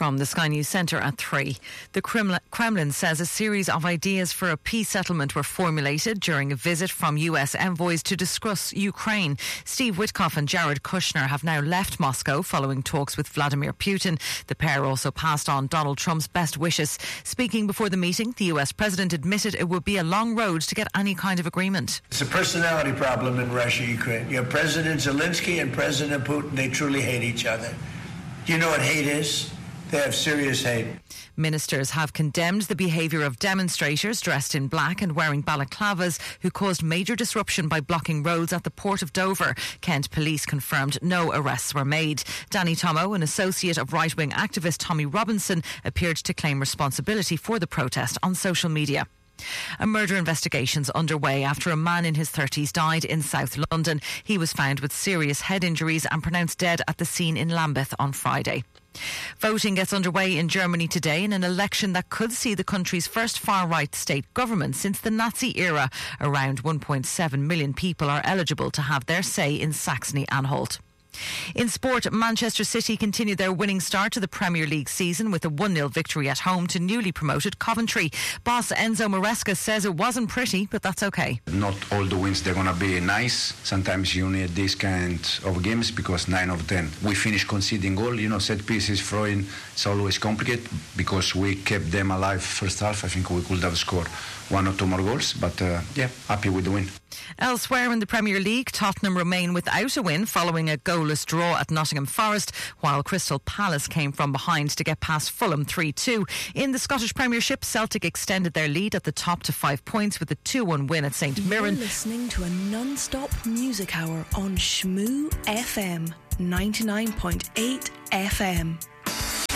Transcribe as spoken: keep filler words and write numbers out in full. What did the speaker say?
from the Sky News Centre at three. The Kremlin says a series of ideas for a peace settlement were formulated during a visit from U S envoys to discuss Ukraine. Steve Witkoff and Jared Kushner have now left Moscow following talks with Vladimir Putin. The pair also passed on Donald Trump's best wishes. Speaking before the meeting, the U S president admitted it would be a long road to get any kind of agreement. It's a personality problem in Russia, Ukraine. You have President Zelensky and President Putin. They truly hate each other. Do you know what hate is? They have serious hate. Ministers have condemned the behaviour of demonstrators dressed in black and wearing balaclavas who caused major disruption by blocking roads at the Port of Dover. Kent police confirmed no arrests were made. Danny Tomo, an associate of right-wing activist Tommy Robinson, appeared to claim responsibility for the protest on social media. A murder investigation's underway after a man in his thirties died in South London. He was found with serious head injuries and pronounced dead at the scene in Lambeth on Friday. Voting gets underway in Germany today in an election that could see the country's first far-right state government since the Nazi era. Around one point seven million people are eligible to have their say in Saxony-Anhalt. In sport, Manchester City continued their winning start to the Premier League season with a one nil victory at home to newly promoted Coventry. Boss Enzo Maresca says it wasn't pretty, but that's okay. Not all the wins they're going to be nice. Sometimes you need this kind of games because nine of ten we finish conceding goal. You know, set pieces, throwing, it's always complicated because we kept them alive first half. I think we could have scored one or two more goals, but uh, yeah, happy with the win. Elsewhere in the Premier League, Tottenham remain without a win following a goalless draw at Nottingham Forest, while Crystal Palace came from behind to get past Fulham three two. In the Scottish Premiership, Celtic extended their lead at the top to five points with a two one win at St Mirren. You're listening to a non-stop music hour on Shmoo F M, ninety-nine point eight F M.